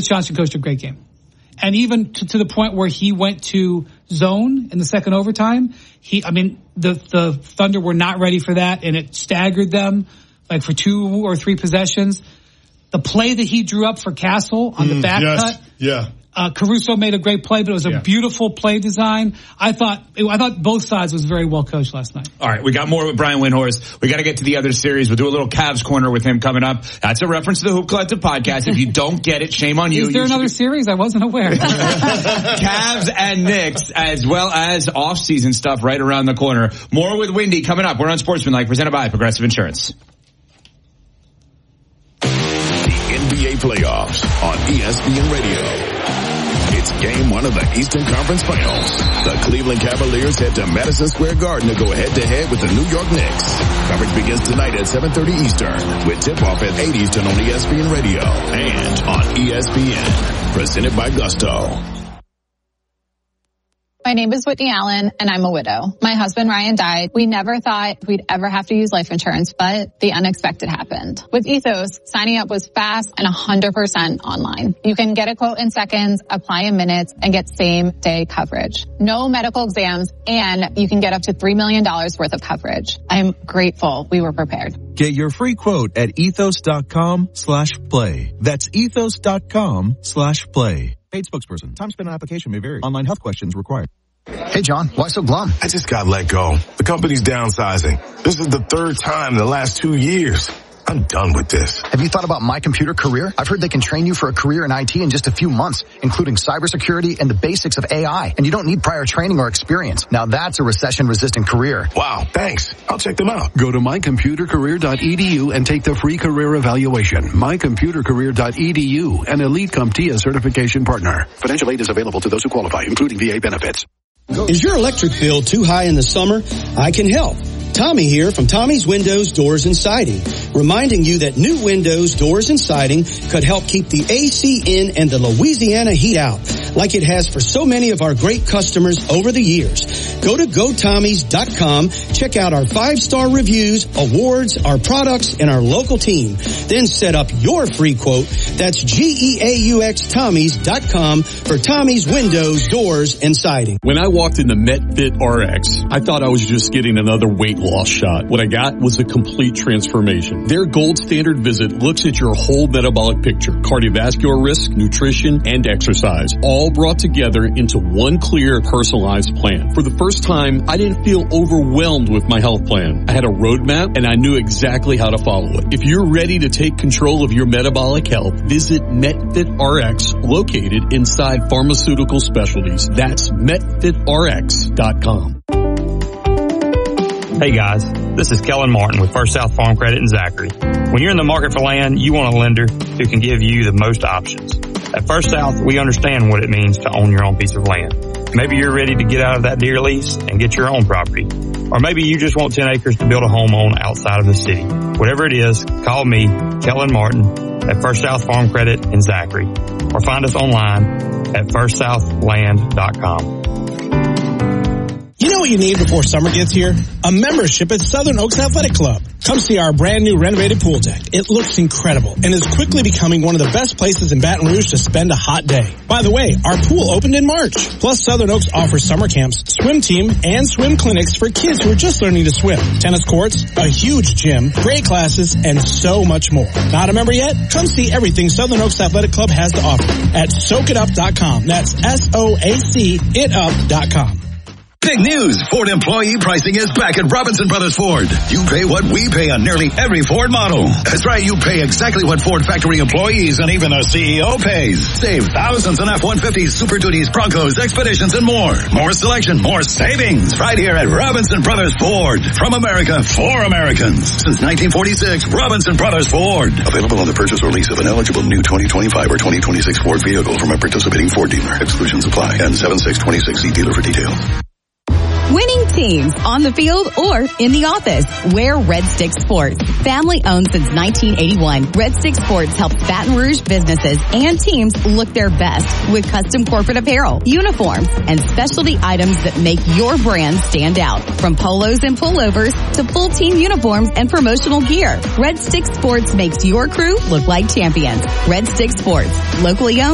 Johnson coached a great game. And even to the point where he went to zone in the second overtime, the Thunder were not ready for that, and it staggered them like for 2 or 3 possessions. The play that he drew up for Castle on the back cut. Yeah. Caruso made a great play, but it was a beautiful play design. I thought both sides was very well coached last night. All right, we got more with Brian Windhorst. We got to get to the other series. We'll do a little Cavs corner with him coming up. That's a reference to the Hoop Collective podcast. If you don't get it, shame on you. Is there another series? I wasn't aware. Cavs and Knicks, as well as off-season stuff right around the corner. More with Windy coming up. We're on Sportsmanlike, presented by Progressive Insurance. The NBA playoffs on ESPN Radio. It's game 1 of the Eastern Conference Finals. The Cleveland Cavaliers head to Madison Square Garden to go head-to-head with the New York Knicks. Coverage begins tonight at 7:30 Eastern, with tip-off at 8 Eastern on ESPN Radio and on ESPN. Presented by Gusto. My name is Whitney Allen, and I'm a widow. My husband, Ryan, died. We never thought we'd ever have to use life insurance, but the unexpected happened. With Ethos, signing up was fast and 100% online. You can get a quote in seconds, apply in minutes, and get same-day coverage. No medical exams, and you can get up to $3 million worth of coverage. I'm grateful we were prepared. Get your free quote at ethos.com/play. That's ethos.com/play. Paid spokesperson. Time spent on application may vary. Online health questions required. Hey, John, why so glum? I just got let go. The company's downsizing. This is the 3rd time in the last 2 years. I'm done with this. Have you thought about My Computer Career? I've heard they can train you for a career in IT in just a few months, including cybersecurity and the basics of AI. And you don't need prior training or experience. Now that's a recession-resistant career. Wow, thanks. I'll check them out. Go to mycomputercareer.edu and take the free career evaluation. mycomputercareer.edu, an Elite CompTIA certification partner. Financial aid is available to those who qualify, including VA benefits. Is your electric bill too high in the summer? I can help. Tommy here from Tommy's Windows, Doors, and Siding, reminding you that new windows, doors, and siding could help keep the AC in and the Louisiana heat out, like it has for so many of our great customers over the years. Go to GoTommys.com, check out our 5-star reviews, awards, our products, and our local team. Then set up your free quote. That's GEAUX Tommys.com for Tommy's Windows, Doors, and Siding. When I walked into MetFit RX, I thought I was just getting another weight loss shot. What I got was a complete transformation. Their gold standard visit looks at your whole metabolic picture, cardiovascular risk, nutrition, and exercise, all brought together into one clear, personalized plan. For the first time, I didn't feel overwhelmed with my health plan. I had a roadmap, and I knew exactly how to follow it. If you're ready to take control of your metabolic health, visit MetFit RX, located inside Pharmaceutical Specialties. That's MetFitRx.com. Hey guys, this is Kellen Martin with First South Farm Credit in Zachary. When you're in the market for land, you want a lender who can give you the most options. At First South, we understand what it means to own your own piece of land. Maybe you're ready to get out of that deer lease and get your own property. Or maybe you just want 10 acres to build a home on outside of the city. Whatever it is, call me, Kellen Martin, at First South Farm Credit in Zachary. Or find us online at firstsouthland.com. You know what you need before summer gets here? A membership at Southern Oaks Athletic Club. Come see our brand new renovated pool deck. It looks incredible and is quickly becoming one of the best places in Baton Rouge to spend a hot day. By the way, our pool opened in March. Plus, Southern Oaks offers summer camps, swim team, and swim clinics for kids who are just learning to swim. Tennis courts, a huge gym, great classes, and so much more. Not a member yet? Come see everything Southern Oaks Athletic Club has to offer at SoakItUp.com. That's SOACItup.com. Big news! Ford employee pricing is back at Robinson Brothers Ford. You pay what we pay on nearly every Ford model. That's right, you pay exactly what Ford factory employees and even our CEO pays. Save thousands on F-150s, Super Duties, Broncos, Expeditions, and more. More selection, more savings. Right here at Robinson Brothers Ford. From America, for Americans. Since 1946, Robinson Brothers Ford. Available on the purchase or lease of an eligible new 2025 or 2026 Ford vehicle from a participating Ford dealer. Exclusions apply. N7626. See dealer for details. Winning teams on the field or in the office. Wear Red Stick Sports. Family owned since 1981, Red Stick Sports helps Baton Rouge businesses and teams look their best with custom corporate apparel, uniforms, and specialty items that make your brand stand out. From polos and pullovers to full team uniforms and promotional gear, Red Stick Sports makes your crew look like champions. Red Stick Sports, locally owned